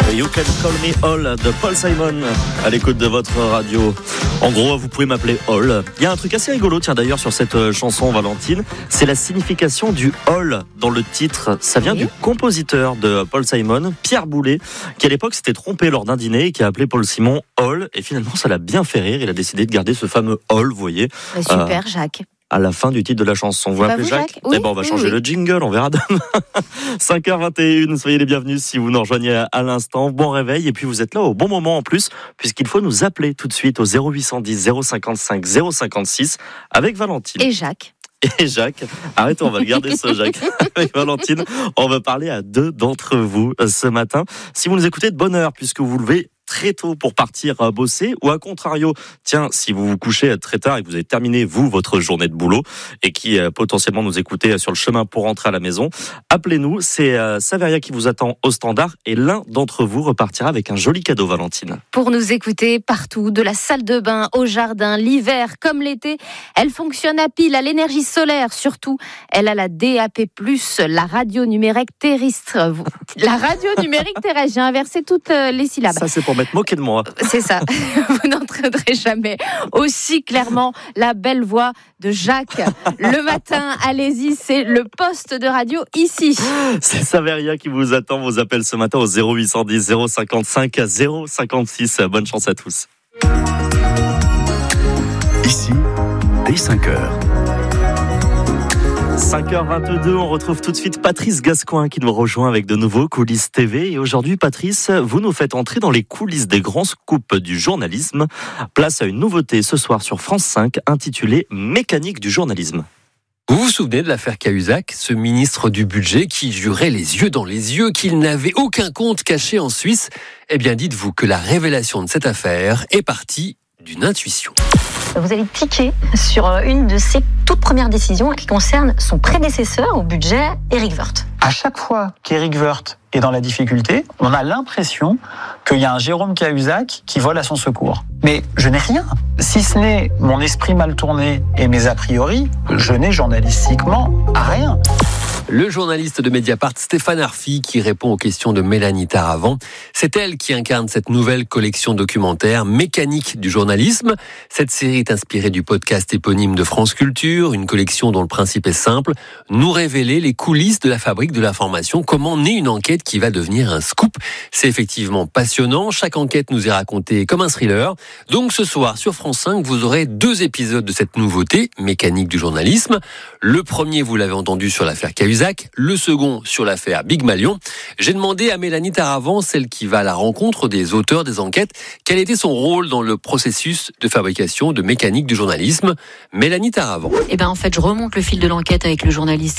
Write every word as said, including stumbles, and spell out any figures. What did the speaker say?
You Can Call Me All de Paul Simon à l'écoute de votre radio. En gros, vous pouvez m'appeler All. Il y a un truc assez rigolo, tiens d'ailleurs, sur cette chanson Valentine, c'est la signification du All dans le titre. Ça vient oui. du compositeur de Paul Simon, Pierre Boulez, qui à l'époque s'était trompé lors d'un dîner et qui a appelé Paul Simon All. Et finalement, ça l'a bien fait rire. Il a décidé de garder ce fameux All, vous voyez. Super, euh, Jacques. À la fin du titre de la chanson. Vous m'appelez Jacques, Jacques oui, eh ben, on va oui, changer oui. le jingle, on verra demain. cinq heures vingt et une, soyez les bienvenus si vous nous rejoignez à l'instant. Bon réveil, et puis vous êtes là au bon moment en plus, puisqu'il faut nous appeler tout de suite au zéro huit cent dix zéro cinquante-cinq zéro cinquante-six avec Valentine. Et Jacques. Et Jacques, arrêtez, on va le garder ce Jacques. Avec Valentine, on va parler à deux d'entre vous ce matin. Si vous nous écoutez de bonne heure, puisque vous vous levez très tôt pour partir bosser, ou à contrario, tiens, si vous vous couchez très tard et que vous avez terminé, vous, votre journée de boulot, et qui euh, potentiellement nous écoutez sur le chemin pour rentrer à la maison, appelez-nous, c'est euh, Saveria qui vous attend au standard, et l'un d'entre vous repartira avec un joli cadeau, Valentine. Pour nous écouter partout, de la salle de bain au jardin, l'hiver comme l'été, elle fonctionne à pile, à l'énergie solaire, surtout, elle a la D A P plus, la radio numérique terrestre, la radio numérique terrestre, j'ai inversé toutes les syllabes. Ça, c'est pour mettre moqué de moi. C'est ça. Vous n'entendrez jamais aussi clairement la belle voix de Jacques. Le matin, allez-y, c'est le poste de radio ici. C'est Saveria qui vous attend. Vos appels ce matin au zéro huit cent dix zéro cinquante-cinq zéro cinquante-six. Bonne chance à tous. Ici, dès cinq heures. cinq heures vingt-deux, on retrouve tout de suite Patrice Gascoin qui nous rejoint avec de nouveaux Coulisses T V. Et aujourd'hui, Patrice, vous nous faites entrer dans les coulisses des grands scoops du journalisme. Place à une nouveauté ce soir sur France cinq intitulée Mécanique du journalisme. Vous vous souvenez de l'affaire Cahuzac, ce ministre du budget qui jurait les yeux dans les yeux qu'il n'avait aucun compte caché en Suisse ? Eh bien, dites-vous que la révélation de cette affaire est partie d'une intuition. Vous allez cliquer sur une de ses toutes premières décisions qui concerne son prédécesseur au budget, Éric Woerth. À chaque fois qu'Éric Woerth est dans la difficulté, on a l'impression qu'il y a un Jérôme Cahuzac qui vole à son secours. Mais je n'ai rien. Si ce n'est mon esprit mal tourné et mes a priori, je n'ai journalistiquement rien. Le journaliste de Mediapart, Stéphane Arfi, qui répond aux questions de Mélanie Taravant. C'est elle qui incarne cette nouvelle collection documentaire Mécanique du journalisme. Cette série est inspirée du podcast éponyme de France Culture, une collection dont le principe est simple, nous révéler les coulisses de la fabrique de l'information, comment naît une enquête qui va devenir un scoop. C'est effectivement passionnant, chaque enquête nous est racontée comme un thriller. Donc ce soir sur France cinq, vous aurez deux épisodes de cette nouveauté, Mécanique du journalisme. Le premier, vous l'avez entendu, sur l'affaire Cahuzac. Le second sur l'affaire Big Malion. J'ai demandé à Mélanie Taravant, celle qui va à la rencontre des auteurs des enquêtes, quel était son rôle dans le processus de fabrication de Mécanique du journalisme. Mélanie Taravant. Eh ben en fait, je remonte le fil de l'enquête avec le journaliste